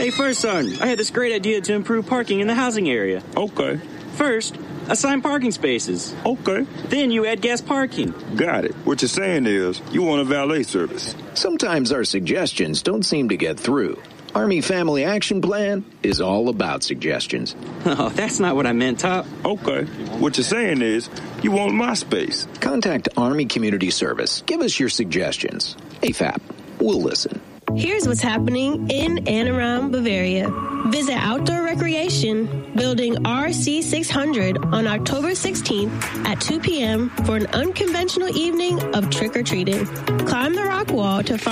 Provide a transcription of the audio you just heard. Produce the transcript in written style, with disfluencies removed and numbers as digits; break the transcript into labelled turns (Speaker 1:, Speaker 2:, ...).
Speaker 1: Hey, First Sergeant, I had this great idea to improve parking in the housing area.
Speaker 2: Okay.
Speaker 1: First, assign parking spaces.
Speaker 2: Okay.
Speaker 1: Then you add gas parking.
Speaker 2: Got it. What you're saying is you want a valet service.
Speaker 3: Sometimes our suggestions don't seem to get through. Army Family Action Plan is all about suggestions.
Speaker 1: Oh, that's not what I meant, Top.
Speaker 2: Okay. What you're saying is you want my space.
Speaker 3: Contact Army Community Service. Give us your suggestions. AFAP. We'll listen.
Speaker 4: Here's what's happening in and around Bavaria. Visit Outdoor Recreation, building RC600 on October 16th at 2 p.m. for an unconventional evening of trick-or-treating. Climb the rock wall to find